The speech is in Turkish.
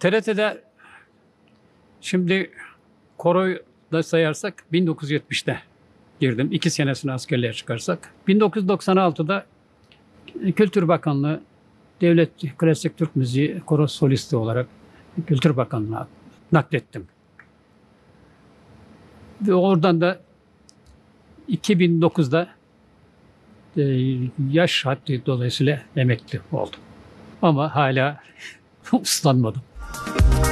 TRT'de şimdi koroyu da sayarsak 1970'te girdim. 2 senesini askerliğe çıkarsak. 1996'da Kültür Bakanlığı Devlet Klasik Türk Müziği Koro Solisti olarak Kültür Bakanlığı'na naklettim. Ve oradan da 2009'da yaş haddi dolayısıyla emekli oldum. Ama hala uslanmadım.